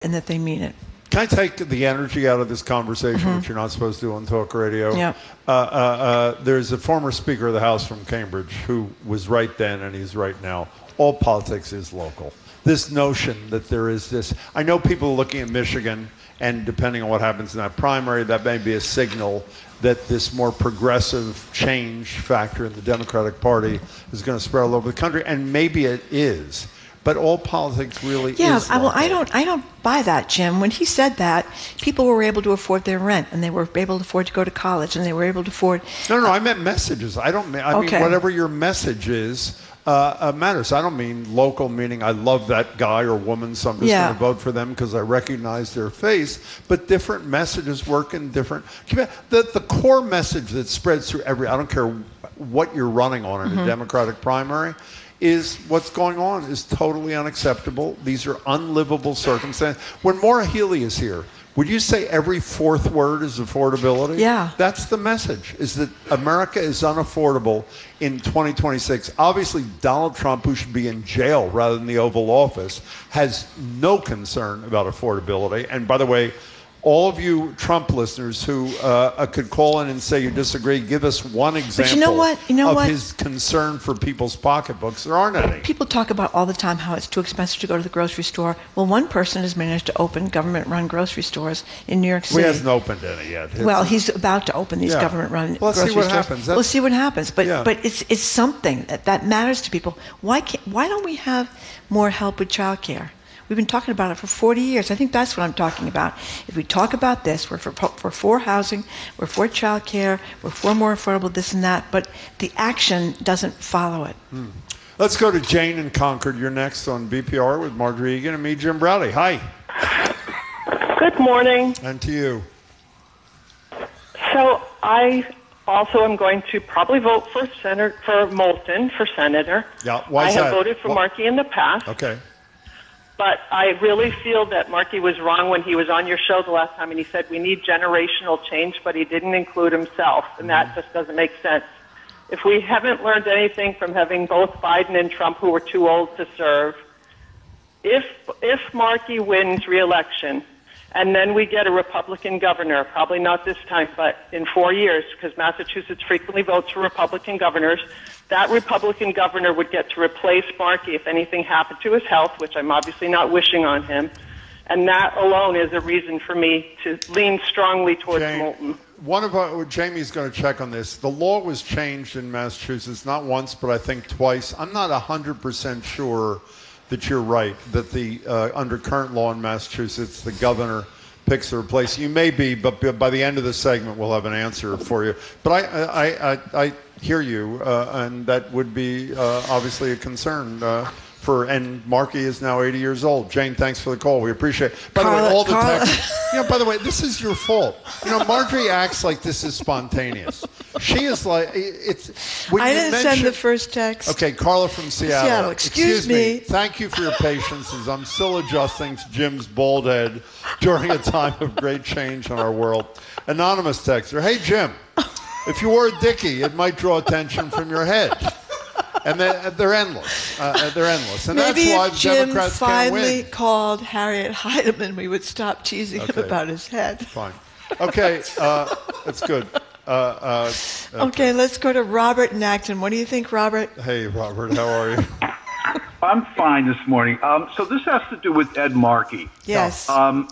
and that they mean it. Can I take the energy out of this conversation, which you're not supposed to do on talk radio? Yeah. There's a former Speaker of the House from Cambridge who was right then and he's right now. All politics is local. This notion that there is this, I know people are looking at Michigan, and depending on what happens in that primary, that may be a signal that this more progressive change factor in the Democratic Party is going to spread all over the country, and maybe it is. But all politics really is local. Well, I don't buy that, Jim. When he said that, people were able to afford their rent, and they were able to afford to go to college, and they were able to afford. No, I meant messages. I mean whatever your message is matters. I don't mean local, meaning I love that guy or woman, so I'm just going to vote for them because I recognize their face. But different messages work in different. The core message that spreads through I don't care what you're running on in a Democratic primary, is what's going on is totally unacceptable. These are unlivable circumstances. When Maura Healey is here, would you say every fourth word is affordability? Yeah. That's the message, is that America is unaffordable in 2026. Obviously, Donald Trump, who should be in jail rather than the Oval Office, has no concern about affordability. And by the way, all of you Trump listeners who could call in and say you disagree, give us one example of his concern for people's pocketbooks. There aren't any. People talk about all the time how it's too expensive to go to the grocery store. Well, one person has managed to open government-run grocery stores in New York City. He hasn't opened any yet. He's about to open these government-run grocery stores. Let's see what happens. We'll see what happens. But it's something that matters to people. Why don't we have more help with childcare? We've been talking about it for 40 years. I think that's what I'm talking about. If we talk about this, we're for housing, we're for child care, we're for more affordable this and that, but the action doesn't follow it. Let's go to Jane in Concord. You're next on BPR with Margery Egan and me, Jim Browdy. Hi. Good morning. And to you. So I also am going to probably vote for Moulton for senator. Yeah, why is I that? have voted for Markey in the past. Okay. But I really feel that Markey was wrong when he was on your show the last time and he said we need generational change, but he didn't include himself, and that just doesn't make sense. If we haven't learned anything from having both Biden and Trump who were too old to serve, if Markey wins re-election and then we get a Republican governor, probably not this time, but in 4 years, because Massachusetts frequently votes for Republican governors, that Republican governor would get to replace Markey if anything happened to his health, which I'm obviously not wishing on him. And that alone is a reason for me to lean strongly towards Moulton. Jamie's going to check on this. The law was changed in Massachusetts, not once, but I think twice. I'm not 100% sure that you're right, that under current law in Massachusetts, the governor picks a replacement. You may be, but by the end of the segment, we'll have an answer for you. But I hear you, and that would be obviously a concern and Markey is now 80 years old. Jane, thanks for the call. We appreciate it. By the way, all the texts. By the way, this is your fault. Marjorie acts like this is spontaneous. She is like, I didn't send the first text. Okay, Carla from Seattle. Excuse me. Thank you for your patience as I'm still adjusting to Jim's bald head during a time of great change in our world. Anonymous texter. Hey, Jim, if you wore a dickie, it might draw attention from your head. And they're endless. They're endless. And maybe that's why if Jim Democrats can't win. finally called Harriet Heidemann, we would stop teasing him about his head. Fine. Okay, that's good. Okay, let's go to Robert in Acton. What do you think, Robert? Hey, Robert, how are you? I'm fine this morning. So this has to do with Ed Markey. Yes.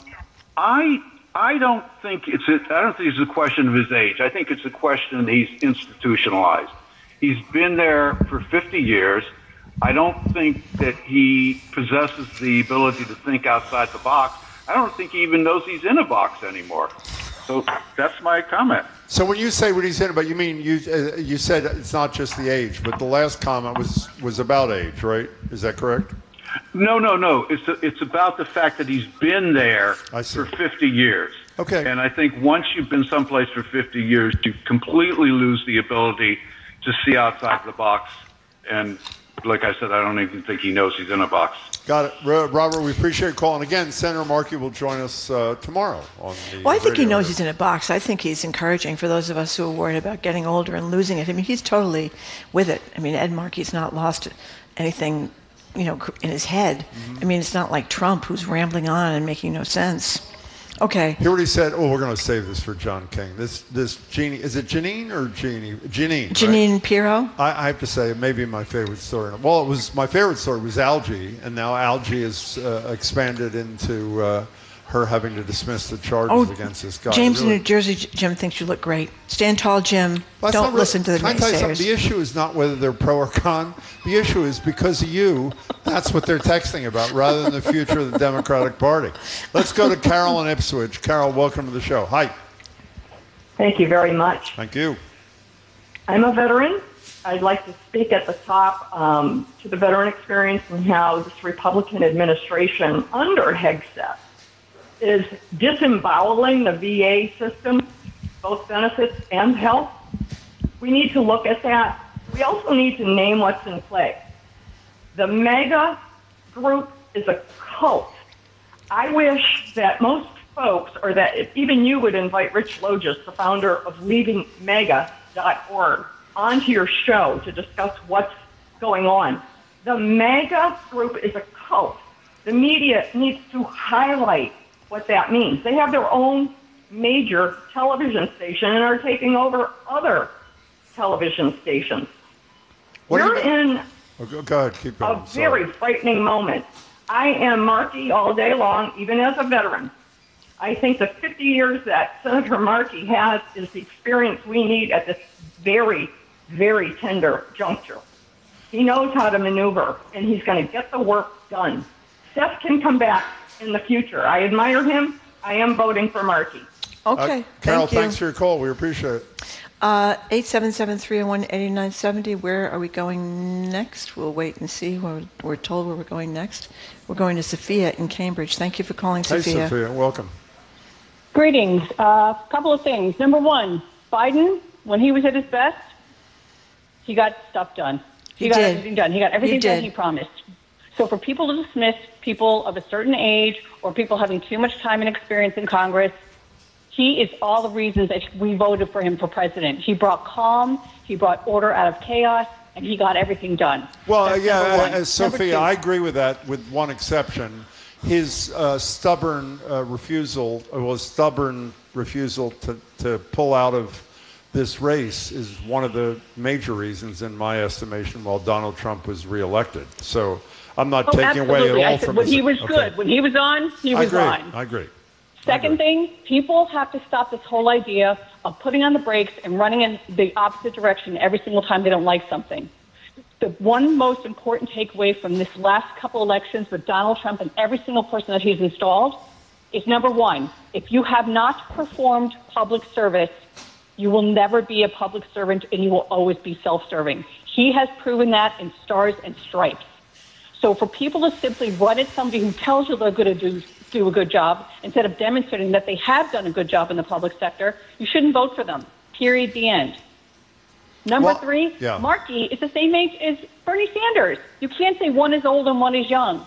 I don't think it's a question of his age. I think it's a question that he's institutionalized. He's been there for 50 years. I don't think that he possesses the ability to think outside the box. I don't think he even knows he's in a box anymore. So that's my comment. So when you say what he's in, but you mean you said it's not just the age, but the last comment was about age, right? Is that correct? No. It's about the fact that he's been there for 50 years. Okay. And I think once you've been someplace for 50 years, you completely lose the ability to see outside the box. And like I said, I don't even think he knows he's in a box. Got it. Robert, we appreciate your call. And again, Senator Markey will join us tomorrow on the Well, I think he knows he's in a box. I think he's encouraging for those of us who are worried about getting older and losing it. I mean, he's totally with it. I mean, Ed Markey's not lost anything in his head. I mean, it's not like Trump who's rambling on and making no sense. Okay. Hear what he said. Oh, we're going to save this for John King. This Jeannie, is it Janine or Jeannie? Janine right? Pirro. I have to say, it may be my favorite story. Well, my favorite story was Algie, and now Algie has expanded into her having to dismiss the charges against this guy. James in New Jersey, Jim thinks you look great. Stand tall, Jim. Don't listen to the naysayers. Can I tell you something? The issue is not whether they're pro or con. The issue is because of you, that's what they're texting about, rather than the future of the Democratic Party. Let's go to Carol in Ipswich. Carol, welcome to the show. Hi. Thank you very much. Thank you. I'm a veteran. I'd like to speak at the top to the veteran experience and how this Republican administration under Hegseth is disemboweling the VA system, both benefits and health. We need to look at that. We also need to name what's in play. The MAGA group is a cult. I wish that most folks, or that even you would invite Rich Logis, the founder of leavingmaga.org, onto your show to discuss what's going on. The MAGA group is a cult. The media needs to highlight what that means. They have their own major television station and are taking over other television stations. We're in go ahead, keep going. a very frightening moment. I am Markey all day long, even as a veteran. I think the 50 years that Senator Markey has is the experience we need at this very, very tender juncture. He knows how to maneuver, and he's going to get the work done. Seth can come back in the future. I admire him. I am voting for Markey. Okay, Carol, thank you. thanks for your call. We appreciate it. 877-301-8970. Where are we going next? We'll wait and see. We're told where we're going next. We're going to Sophia in Cambridge. Thank you for calling, Sophia. Hey, Sophia. Welcome. Greetings. A couple of things. Number one, Biden, when he was at his best, he got stuff done. He got everything done. He got everything done he promised. So for people to dismiss people of a certain age or people having too much time and experience in Congress, he is all the reasons that we voted for him for president. He brought calm, he brought order out of chaos, and he got everything done. Well, Sophia, I agree with that with one exception. His stubborn refusal to pull out of this race is one of the major reasons, in my estimation, while Donald Trump was reelected. So I'm not taking away at all from when he was good. When he was on, he was on. I agree. Second thing, people have to stop this whole idea of putting on the brakes and running in the opposite direction every single time they don't like something. The one most important takeaway from this last couple elections with Donald Trump and every single person that he's installed is, number one, if you have not performed public service, you will never be a public servant and you will always be self-serving. He has proven that in Stars and Stripes. So for people to simply run at somebody who tells you they're going to do a good job, instead of demonstrating that they have done a good job in the public sector, you shouldn't vote for them. Period. The end. Number three, Markey is the same age as Bernie Sanders. You can't say one is old and one is young.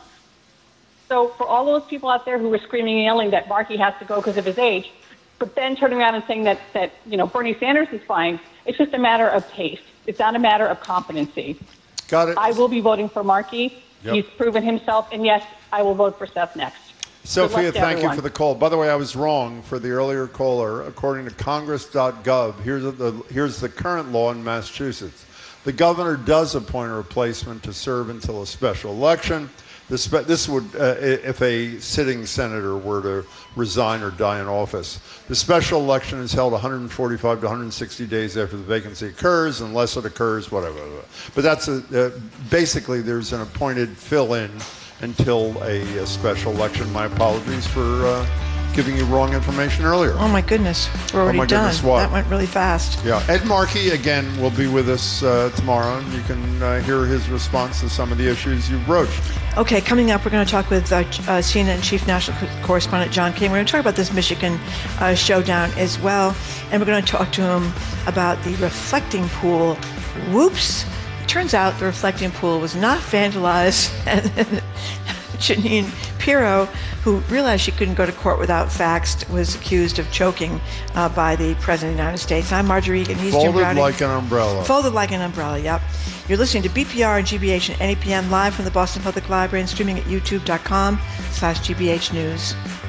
So for all those people out there who were screaming and yelling that Markey has to go because of his age, but then turning around and saying that Bernie Sanders is fine, it's just a matter of taste. It's not a matter of competency. Got it. I will be voting for Markey. Yep. He's proven himself, and yes, I will vote for Seth next. Sophia, thank you for the call. By the way, I was wrong for the earlier caller. According to Congress.gov, here's the current law in Massachusetts. The governor does appoint a replacement to serve until a special election. This would, if a sitting senator were to resign or die in office. The special election is held 145 to 160 days after the vacancy occurs, unless it occurs, whatever. But that's basically there's an appointed fill-in until a special election. My apologies for giving you wrong information earlier. Oh my goodness, we're already done. Goodness, what? That went really fast. Yeah, Ed Markey again will be with us tomorrow, and you can hear his response to some of the issues you broached. Okay, coming up, we're going to talk with CNN Chief National Correspondent John King. We're going to talk about this Michigan showdown as well, and we're going to talk to him about the reflecting pool. Whoops! It turns out the reflecting pool was not vandalized, and Janine Shapiro, who realized she couldn't go to court without facts, was accused of choking by the President of the United States. I'm Marjorie Egan. He's Jim Browning. Folded like an umbrella. Folded like an umbrella, yep. You're listening to BPR and GBH at 8 p.m. live from the Boston Public Library and streaming at youtube.com/GBH News.